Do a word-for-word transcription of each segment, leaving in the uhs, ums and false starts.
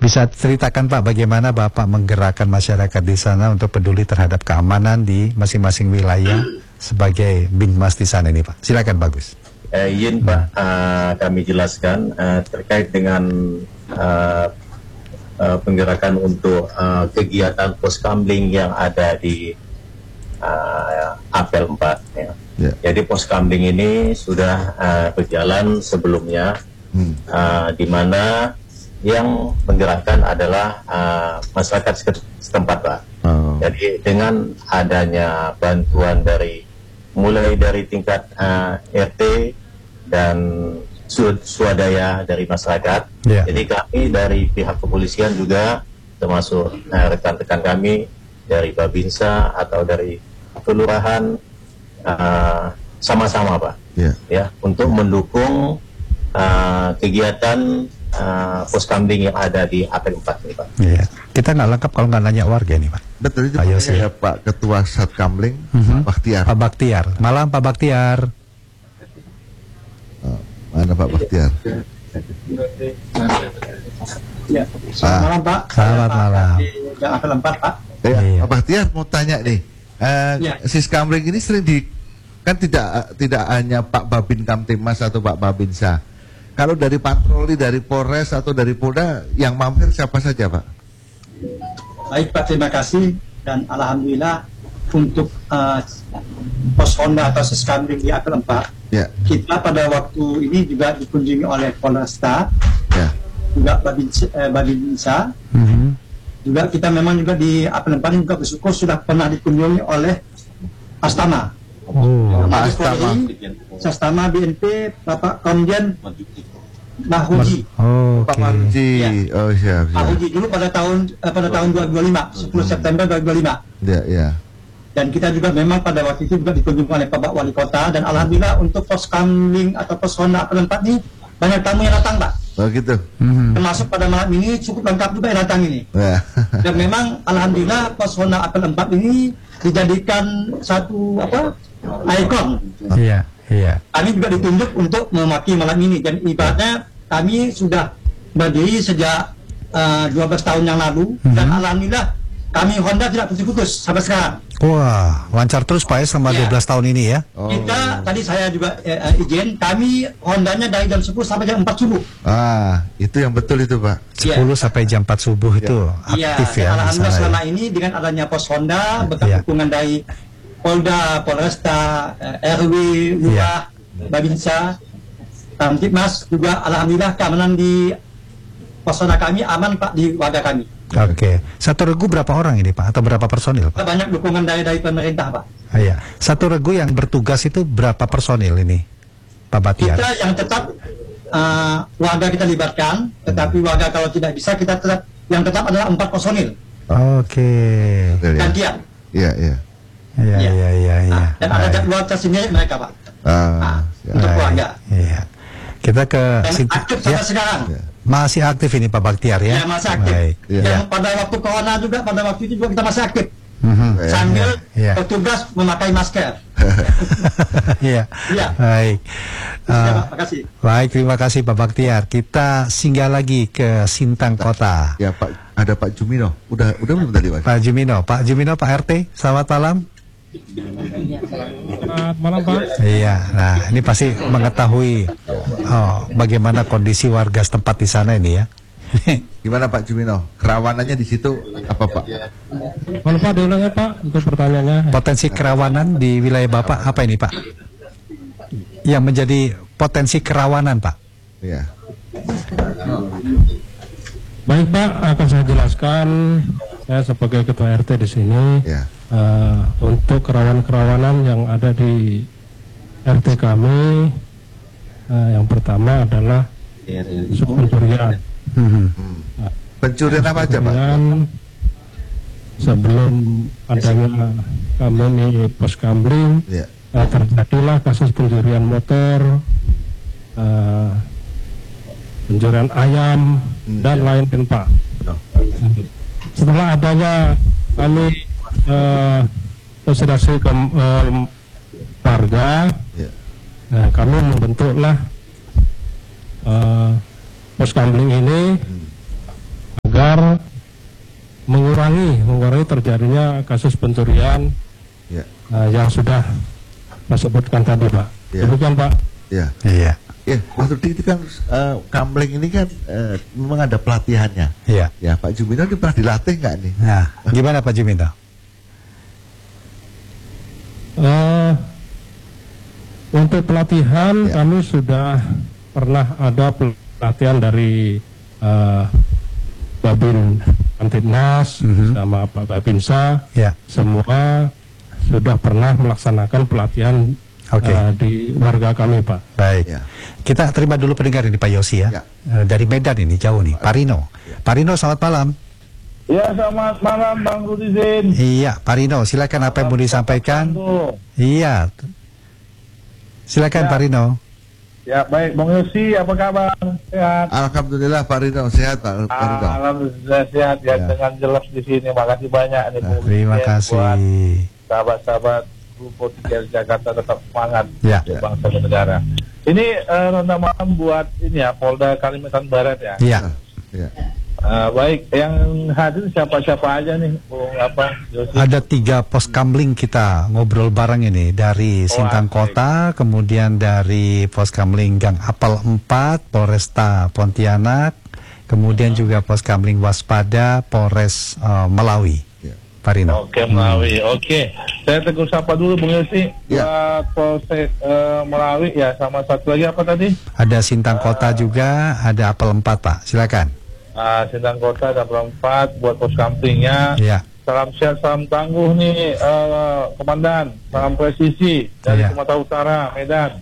Bisa ceritakan Pak bagaimana Bapak menggerakkan masyarakat di sana untuk peduli terhadap keamanan di masing-masing wilayah sebagai Binmas di sana ini Pak. Silakan Bagus. Eh, izin Pak, uh, kami jelaskan uh, terkait dengan uh, uh, penggerakan untuk uh, kegiatan poskamling yang ada di uh, Apel empat. Ya. Yeah. Jadi poskamling ini sudah uh, berjalan sebelumnya, hmm. uh, di mana yang menggerakkan adalah uh, masyarakat setempat Pak. Oh. Jadi dengan adanya bantuan dari mulai dari tingkat uh, R T dan su swadaya dari masyarakat. Yeah. Jadi kami dari pihak kepolisian juga termasuk rekan-rekan uh, kami dari Babinsa atau dari kelurahan sama-sama uh, Pak. Yeah. Ya, untuk mendukung uh, kegiatan Uh, poskamling yang ada di Apel empat ini Pak. Iya. Kita nggak lengkap kalau nggak nanya warga nih Pak. Betul itu Pak, ya, Pak Ketua Satkamling, mm-hmm. Pak Baktiar. Pak Baktiar. Malam Pak Baktiar. Oh, mana Pak Baktiar? Ya. Selamat malam Pak. Selamat malam. Di Apel empat Pak. Ya, iya. Pak Baktiar mau tanya nih. Uh, ya. Siskamling ini sering di kan tidak tidak hanya Pak Babin Kamtimas atau Pak Babinsa. Kalau dari patroli, dari Polres atau dari Polda, yang mampir siapa saja Pak? Baik Pak, terima kasih. Dan Alhamdulillah untuk uh, pos Honda atau Siskamling di Apel empat, ya. Kita pada waktu ini juga dikunjungi oleh Polresta, ya. Juga Babinsa, eh, Babinsa. Mm-hmm. Juga kita memang juga di Apel empat juga bersyukur sudah pernah dikunjungi oleh Astama. Oh, Pak Astama, Sastama B N P, Bapak Komjen Mahudi. Oh, Pak Mahudi. Ya. Oh, siap, siap. Mahudi dulu pada tahun eh, pada tahun dua ribu dua puluh lima, sepuluh September dua ribu dua puluh lima. Ya, ya. Dan kita juga memang pada waktu itu juga dikunjungi oleh Pak Wali Kota, dan alhamdulillah untuk poskamling atau pos Honda Apel empat ini banyak tamu yang datang Pak. Oh gitu. Mm-hmm. Termasuk pada malam ini cukup lengkap juga yang datang ini. Ya. Dan memang alhamdulillah pos Honda Apel empat ini dijadikan satu apa? Ikon. Iya, iya. Kami juga ditunjuk untuk memaki malam ini, dan ibaratnya kami sudah berdiri sejak uh, dua belas tahun yang lalu, mm-hmm. dan alhamdulillah kami Honda tidak putus-putus sampai sekarang. Wah, lancar terus Pak ya selama ya. dua belas tahun ini ya. Oh. Kita tadi saya juga eh, izin, kami Hondanya dari jam sepuluh sampai jam empat subuh. Ah, itu yang betul itu Pak. sepuluh ya. Sampai jam empat subuh ya. Itu aktif ya. Ya, alhamdulillah selama ya. Ini dengan adanya pos Honda, berkat ya. Dukungan dari Polda, Polresta, R W, Lurah, ya. Babinsa, Kamtibmas, juga alhamdulillah keamanan di pos Honda kami aman Pak di warga kami. Oke, okay. Satu regu berapa orang ini Pak? Atau berapa personil Pak? Banyak dukungan dari dari pemerintah Pak. Ah, iya. Satu regu yang bertugas itu berapa personil ini Pak Batiar? Kita yang tetap uh, warga kita libatkan, tetapi hmm. warga kalau tidak bisa kita tetap yang tetap adalah empat personil. Oke. Okay. Gantian. Iya, iya. Iya, iya, iya. Nah, dan ada jadwal tersendiri mereka Pak. Ah, nah, untuk warga. Iya. Kita ke dan aktif sampai ya. Sekarang. Ya. Masih aktif ini Pak Baktiar ya? Ya masih aktif. Baik. Yang ya. Pada waktu corona juga, pada waktu itu juga kita masih aktif. Mm-hmm. Sambil ya. petugas memakai masker. Iya. Ya. Baik. Uh, terima kasih. Baik, terima kasih Pak Baktiar. Kita singgah lagi ke Sintang Kota. Ya Pak, ada Pak Jumino. Udah, udah belum tadi Pak? Pak Jumino, Pak Jumino, Pak R T. Selamat malam. Selamat malam Pak. Iya, nah ini pasti mengetahui oh, bagaimana kondisi warga setempat di sana ini ya. Gimana Pak Jumino? Kerawanannya di situ apa Pak? Mohon Pak diulang ya Pak untuk pertanyaannya. Potensi kerawanan di wilayah Bapak apa ini Pak? Yang menjadi potensi kerawanan Pak? Iya. Baik Pak, akan saya jelaskan. Saya sebagai ketua R T di sini ya. uh, untuk kerawanan-kerawanan yang ada di R T kami, uh, yang pertama adalah isu pencurian. Hmm. Nah, pencurian apa aja Pak? Sebelum adanya kami di poskamling, ya. uh, terjadilah kasus pencurian motor, uh, pencurian ayam hmm, dan ya. lain-lain Pak. No. Setelah adanya kami uh, konsultasi ke um, warga, yeah. nah, kami membentuklah uh, poskamling ini hmm. agar agar mengurangi mengurangi terjadinya kasus pencurian ya. uh, yang sudah Mas sebutkan tadi, Pak. Ya. Demikian, Pak. Iya. Iya. Ya, Mas Rudi itu kan uh, Kamling ini kan uh, memang ada pelatihannya. Iya. Ya, Pak Jumino ini pernah dilatih nggak nih? Nah, gimana Pak Jumino? Uh, untuk pelatihan Ya. kami sudah pernah ada pelatihan dari uh, Babin Kamtibnas Mhm. sama Pak Babinsa. Ya. Semua sudah pernah melaksanakan pelatihan Oke. uh, di warga kami, Pak. Baik. Ya. Kita terima dulu pendengar ini Pak Yosi ya. Ya. Eh, Dari Medan ini jauh nih, Pak Rino. Pak Rino, selamat malam. Ya, selamat malam Bang Rudizin. Iya, Pak Rino, silakan apa yang mau disampaikan? Iya. Silakan Ya. Pak Rino. Ya, baik Bang Yosi, apa kabar? Sehat? Alhamdulillah Pak Rino sehat Pak, Pak Rino. Alhamdulillah sehat ya, Ya. dengan jelas di sini. Makasih banyak nih Nah, Bung terima Rudizin, kasih. buat sahabat-sahabat Grupo tiga Jakarta tetap semangat Ya. untuk bangsa dan negara. Ini eh, ronda malam buat ini ya Polda Kalimantan Barat ya. Iya. Ya. Eh, baik, yang hadir siapa-siapa aja nih Bung apa Yosi? Ada tiga pos kamling kita ngobrol bareng ini dari Sintang asik. Kota, kemudian dari pos kamling Gang Apel empat, Polresta Pontianak, kemudian juga pos kamling Waspada, Polres eh, Melawi. Ya. Pak Rino. Oke, Melawi. Oke, saya tegur sapa dulu Bung Yosi. Ya. Buat Polsek eh, Melawi ya, sama satu lagi apa tadi? Ada Sintang Kota juga, ada Apel empat Pak. Silakan. Ah, Sintang Kota ada empat buat pos kampingnya. Iya. Salam sehat, salam tangguh nih eh, Komandan. Salam presisi dari Iya. Sumatera Utara, Medan.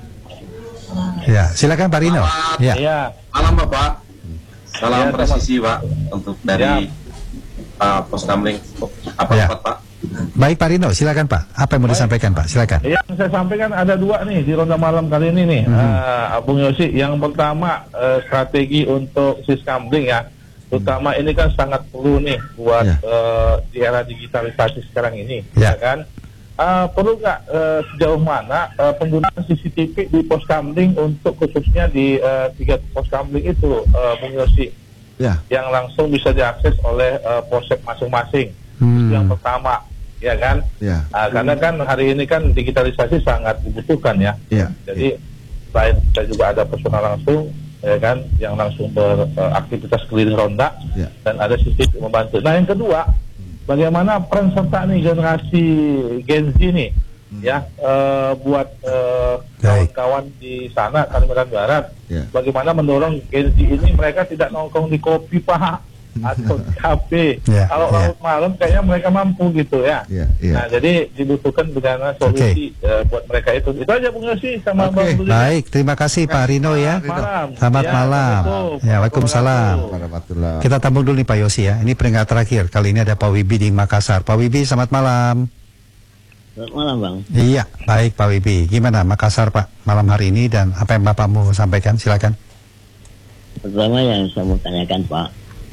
Ya, silakan Pak Rino. Ya. Iya. Malam Bapak. Salam Ya, presisi Pak untuk dari uh, Pos Kamling apa Ya. Pak? Baik Pak Rino, silakan Pak. Apa yang mau disampaikan Pak? Silakan. Yang saya sampaikan ada dua nih di ronda malam kali ini nih, Mhm. uh, Bung Yosi. Yang pertama eh, strategi untuk Siskamling ya, terutama ini kan sangat perlu nih buat Ya. eh, di era digitalisasi sekarang ini, Ya. ya kan? Uh, perlu nggak eh, sejauh mana eh, penggunaan C C T V di pos kamling untuk khususnya di eh, tiga pos kamling itu, eh, Bung Yosi, Ya. yang langsung bisa diakses oleh eh, polsek masing-masing. Hmm. Itu yang pertama, ya kan? Ya. Ah, karena kan hari ini kan digitalisasi sangat dibutuhkan ya. Ya. Jadi selain kita juga ada personal langsung, ya kan, yang langsung beraktivitas keliling ronda, Ya. dan ada sistem membantu. Nah yang kedua, bagaimana peran serta nih generasi Gen Z nih, ya, eh, buat eh, Baik. kawan-kawan di sana Kalimantan Barat, Ya. bagaimana mendorong Gen Z ini mereka tidak nongkrong di kopi Pak atau di kafe. Ya, Kalau ya. larut malam kayaknya mereka mampu gitu ya. Ya. Ya. Nah, jadi dibutuhkan bagaimana solusi eh, buat mereka itu. Itu aja Bung Yosi sama Oke, Bang Rudi. Baik, terima kasih Pak Rino ya. Malam. Selamat Ya, malam. Assalamualaikum. Ya, Waalaikumsalam. Warahmatullah. Kita tampung dulu nih Pak Yosi ya. Ini peringkat terakhir. Kali ini ada Pak Wibi di Makassar. Pak Wibi, selamat malam. Selamat malam Bang. Iya, baik Pak Wibi. Gimana Makassar Pak malam hari ini dan apa yang Bapak mau sampaikan? Silakan. Pertama yang saya mau tanyakan Pak,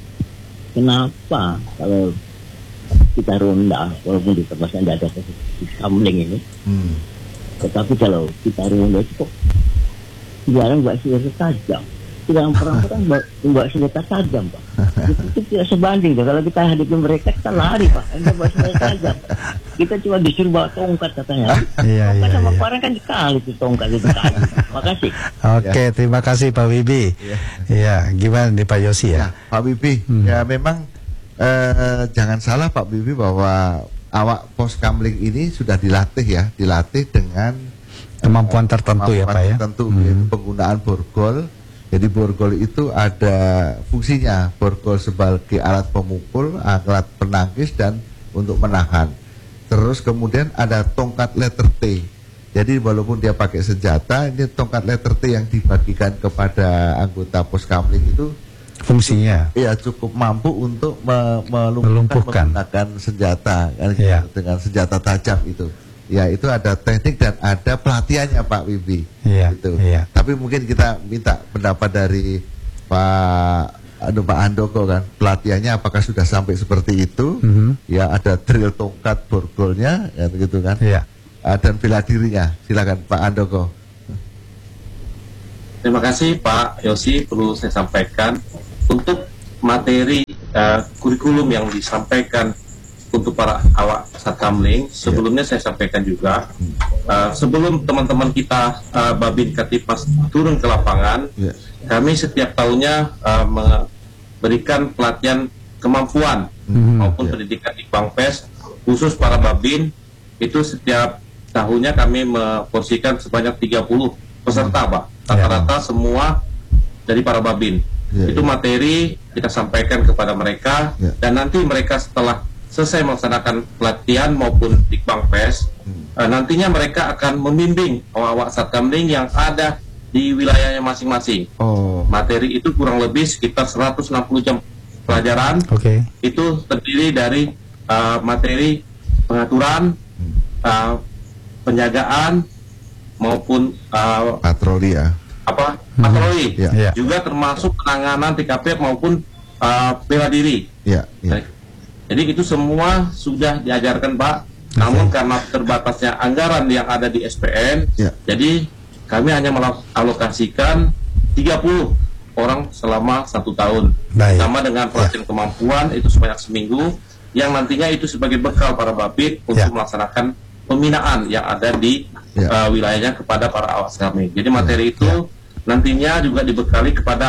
kenapa kalau kita ronda, walaupun di tempat yang ada di kamling ini, Hmm. tetapi kalau kita ronda itu kok jarang bawa senjata tajam. Tidak perang-perang bawa senjata tajam Pak. Itu, itu tidak sebanding tuh. Kalau kita hadapi mereka kita lari Pak, anda bawa senjata tajam. Kita cuma disuruh bawa tongkat katanya. Iya, Tongkat iya, sama iya. parang kan dikali itu tongkat itu kayu. Makasih. Oke, terima kasih Pak Wibi. Ya. Iya, gimana nih Pak Yosi Ya, ya? Pak Bibi, Hmm. ya memang eh, jangan salah Pak Bibi bahwa awak pos kamling ini sudah dilatih ya, dilatih dengan Kemampuan tertentu ya, Pak, ya? Tentu Hmm. yaitu penggunaan borgol. Jadi borgol itu ada fungsinya, borgol sebagai alat pemukul, alat penangkis dan untuk menahan. Terus kemudian ada tongkat letter T. Jadi walaupun dia pakai senjata, ini tongkat letter T yang dibagikan kepada anggota pos kamling itu Fungsinya. ya cukup mampu untuk me- melumpuhkan, Melumpuhkan. menggunakan senjata kan, gitu, Iya. dengan senjata tajam itu. Ya itu ada teknik dan ada pelatihannya Pak Wibi. Iya, Gitu. iya. Tapi mungkin kita minta pendapat dari Pak aduh, Pak Andoko kan, pelatihannya apakah sudah sampai seperti itu? Mhm. Ya ada drill tongkat borgolnya, ya gitu kan? Iya. Ah, dan bela dirinya. Silakan Pak Andoko. Terima kasih Pak Yosi, perlu saya sampaikan untuk materi uh, kurikulum yang disampaikan untuk para awak Satkamling. Sebelumnya yeah. saya sampaikan juga, uh, sebelum teman-teman kita uh, Babin Katipas turun ke lapangan, yeah. kami setiap tahunnya uh, memberikan pelatihan kemampuan mm-hmm. maupun yeah. pendidikan di Bangpes khusus para Babin. Itu setiap tahunnya kami memporsikan sebanyak tiga puluh peserta, Pak. Rata-rata yeah. semua dari para Babin. Yeah, itu yeah. materi kita sampaikan kepada mereka yeah. dan nanti mereka setelah selesai melaksanakan pelatihan maupun di Bangpes, hmm. uh, nantinya mereka akan membimbing awak-awak Satkamling yang ada di wilayahnya masing-masing. Oh. Materi itu kurang lebih sekitar seratus enam puluh jam pelajaran. Okay. Itu terdiri dari uh, materi pengaturan, hmm. uh, penjagaan maupun uh, patroli ya. Apa? Patroli. Hmm. Yeah. Juga termasuk penanganan T K P maupun uh, bela diri. Yeah. Yeah. Jadi itu semua sudah diajarkan, Pak. Okay. Namun karena terbatasnya anggaran yang ada di S P N, yeah. jadi kami hanya mengalokasikan tiga puluh orang selama satu tahun. Baik. Sama dengan pelatihan yeah. kemampuan itu sebanyak seminggu, yang nantinya itu sebagai bekal para Babin untuk yeah. melaksanakan pembinaan yang ada di yeah. uh, wilayahnya kepada para awak kami. Jadi materi yeah. itu yeah. nantinya juga dibekali kepada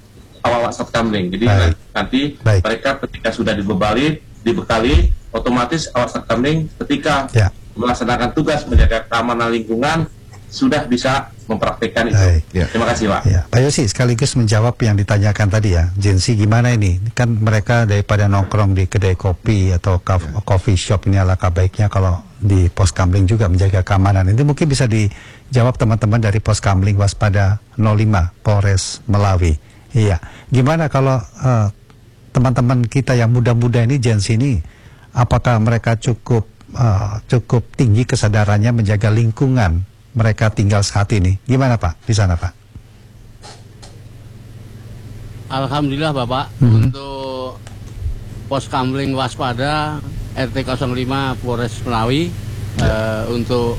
awak Satkamling. Jadi Baik. nanti Baik. mereka ketika sudah dibekali, dibekali, otomatis awak Satkamling ketika ya. melaksanakan tugas menjaga keamanan lingkungan sudah bisa mempraktikkan itu. Ya. Terima kasih, Pak. Ya. Pak Yosi sekaligus menjawab yang ditanyakan tadi ya, Jensi gimana ini? Kan mereka daripada nongkrong di kedai kopi atau ya. coffee shop, ini alangkah baiknya kalau di Pos Kamling juga menjaga keamanan. Itu mungkin bisa dijawab teman-teman dari Pos Kamling Waspada nol lima Polres Melawi. Iya, gimana kalau uh, teman-teman kita yang muda-muda ini, Gens ini, apakah mereka cukup uh, cukup tinggi kesadarannya menjaga lingkungan mereka tinggal saat ini? Gimana Pak di sana, Pak? Alhamdulillah Bapak, hmm. untuk Pos Kamling Waspada R T nol lima Polres Melawi ya. uh, untuk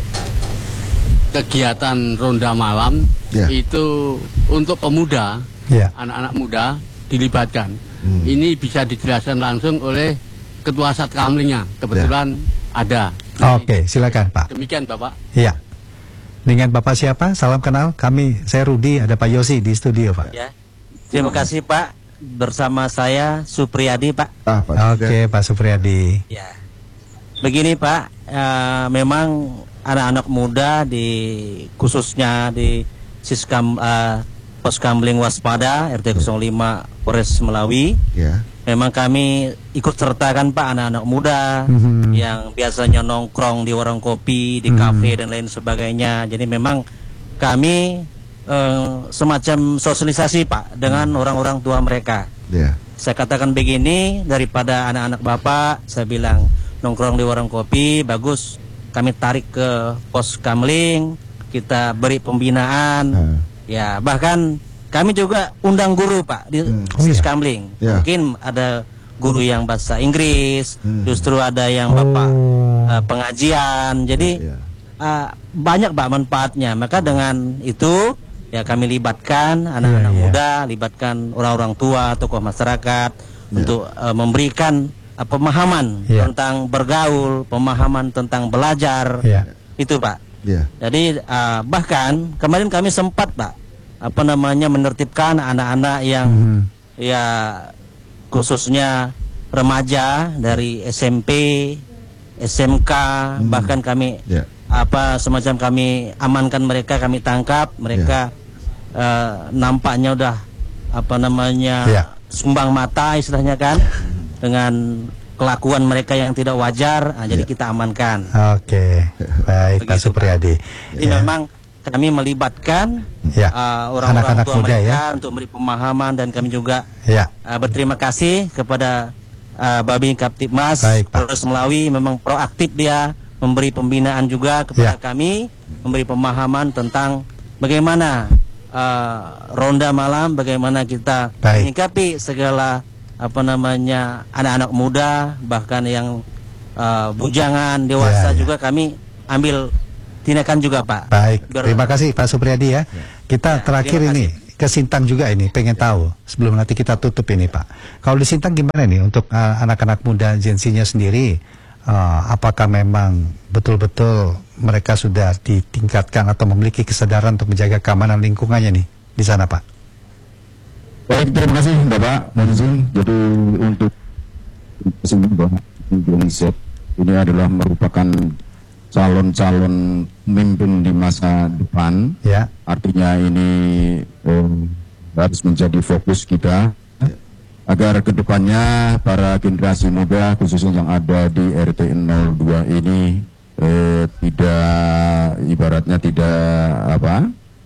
kegiatan ronda malam ya. itu untuk pemuda. Ya. Anak-anak muda dilibatkan. Hmm. Ini bisa dijelaskan langsung oleh Ketua Satkamlingnya. Kebetulan ya. ada. Oke, silakan Pak. Demikian Bapak. Iya. Dengan Bapak siapa? Salam kenal. Kami, saya Rudi, ada Pak Yosi di studio Pak. Ya. Terima kasih Pak. Bersama saya Supriyadi Pak. Ah, Pak. Oke Pak Supriyadi. Ya. Begini Pak, uh, memang anak-anak muda di khususnya di Siskam. Uh, Pos Kamling Waspada R T nol lima Polres Melawi yeah. memang kami ikut sertakan Pak anak-anak muda mm-hmm. yang biasanya nongkrong di warung kopi, di mm-hmm. kafe dan lain sebagainya. Jadi memang kami eh, semacam sosialisasi Pak dengan mm-hmm. orang-orang tua mereka. yeah. Saya katakan begini, daripada anak-anak Bapak saya bilang nongkrong di warung kopi, bagus kami tarik ke Pos Kamling, kita beri pembinaan. mm. Ya, bahkan kami juga undang guru Pak di hmm. Siskamling. Yeah. Mungkin ada guru yang bahasa Inggris, hmm. justru ada yang Bapak oh. uh, pengajian. Jadi yeah, yeah. Uh, banyak Pak manfaatnya. Maka dengan itu ya kami libatkan anak-anak yeah, yeah. muda, libatkan orang-orang tua, tokoh masyarakat yeah. untuk uh, memberikan uh, pemahaman yeah. tentang bergaul, pemahaman tentang belajar. Yeah. Itu Pak. Yeah. Jadi uh, bahkan kemarin kami sempat Pak apa namanya menertibkan anak-anak yang mm-hmm. ya khususnya remaja dari S M P, S M K, mm-hmm. bahkan kami yeah. apa semacam kami amankan mereka, kami tangkap mereka yeah. uh, nampaknya udah apa namanya yeah. sumbang mata istilahnya kan dengan kelakuan mereka yang tidak wajar, nah, jadi kita amankan. Oke, baik Pak Supriyadi. Jadi ya. memang kami melibatkan ya. uh, orang-orang tua mereka ya. untuk memberi pemahaman dan kami juga ya. uh, berterima kasih kepada uh, Babin Kaptipmas Polres Melawi, memang proaktif dia memberi pembinaan juga kepada ya. kami, memberi pemahaman tentang bagaimana uh, ronda malam, bagaimana kita menyikapi segala apa namanya anak-anak muda, bahkan yang uh, bujangan, dewasa ya, ya. juga kami ambil tindakan juga Pak. Baik, Ber terima kasih Pak Supriyadi ya. Kita ya, terakhir ini ke Sintang juga ini, pengen tahu sebelum nanti kita tutup ini Pak. Kalau di Sintang gimana nih untuk uh, anak-anak muda Gen Z-nya sendiri? Uh, apakah memang betul-betul mereka sudah ditingkatkan atau memiliki kesadaran untuk menjaga keamanan lingkungannya nih di sana Pak? Baik, terima kasih Bapak Monzin. Jadi untuk Gen Z ini adalah merupakan calon-calon pemimpin di masa depan. Ya. Artinya ini eh, harus menjadi fokus kita agar kedepannya para generasi muda khususnya yang ada di R T nol dua ini eh, tidak ibaratnya tidak apa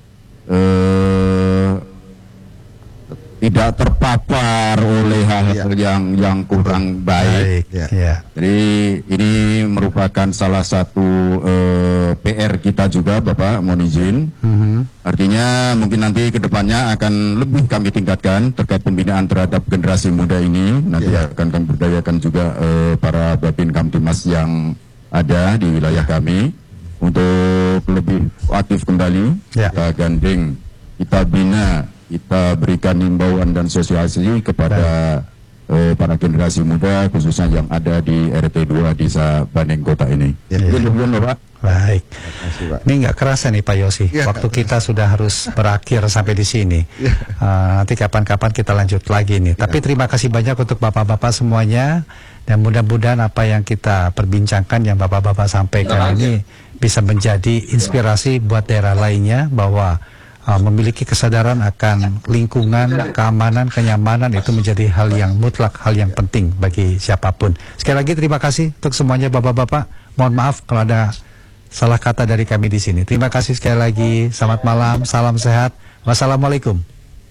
eh, tidak terpapar oleh hal-hal ya. yang yang kurang baik. baik ya. Ya. Jadi ini merupakan salah satu eh, P R kita juga Bapak, mohon izin. Mm-hmm. Artinya mungkin nanti kedepannya akan lebih kami tingkatkan terkait pembinaan terhadap generasi muda ini. Nanti ya. akan kami berdayakan juga eh, para Babin Kamtimas yang ada di wilayah kami untuk lebih aktif kembali. Ya. Kita gandeng, kita bina, kita berikan himbauan dan sosialisasi kepada eh, para generasi muda khususnya yang ada di R T dua Desa Baneng Kota ini. Ya, ya. Demikian Bapak. Baik. Kasih, Pak. Ini nggak kerasa nih Pak Yosi. Ya, Waktu kita sudah harus berakhir sampai di sini. Ya. Uh, nanti kapan-kapan kita lanjut lagi nih. Ya. Tapi terima kasih banyak untuk bapak-bapak semuanya. Dan mudah-mudahan apa yang kita perbincangkan, yang bapak-bapak sampaikan ini bisa menjadi inspirasi buat daerah lainnya bahwa Uh, memiliki kesadaran akan lingkungan, keamanan, kenyamanan itu menjadi hal yang mutlak, hal yang penting bagi siapapun. Sekali lagi terima kasih untuk semuanya bapak-bapak. Mohon maaf kalau ada salah kata dari kami di sini. Terima kasih sekali lagi. Selamat malam, salam sehat. Wassalamualaikum.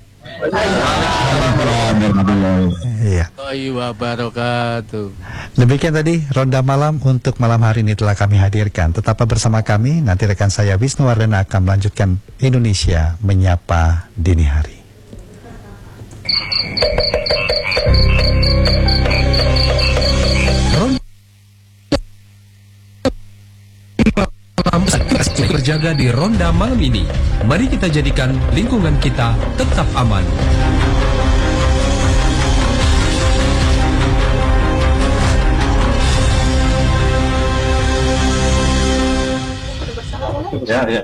Iya. Wabarakatuh. Demikian tadi ronda malam untuk malam hari ini telah kami hadirkan. Tetaplah bersama kami. Nanti rekan saya Wisnu Wardana akan melanjutkan Indonesia Menyapa Dini Hari. Berjaga di ronda malam ini, mari kita jadikan lingkungan kita tetap aman. Ya, ya.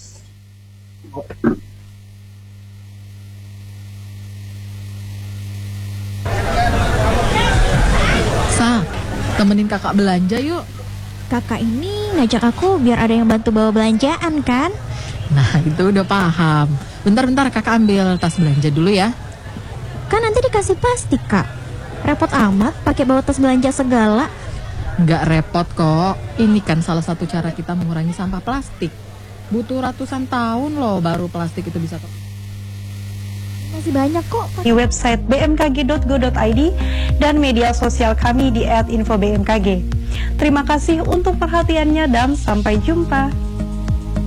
Sa, temenin kakak belanja yuk. Kakak ini ngajak aku biar ada yang bantu bawa belanjaan kan? Nah itu udah paham. Bentar-bentar kakak ambil tas belanja dulu ya. Kan nanti dikasih plastik kak. Repot amat pakai bawa tas belanja segala. Nggak repot kok. Ini kan salah satu cara kita mengurangi sampah plastik. Butuh ratusan tahun loh baru plastik itu bisa ke... Masih banyak kok. Di website b m k g dot go dot i d dan media sosial kami di et info b m k g. Terima kasih untuk perhatiannya dan sampai jumpa.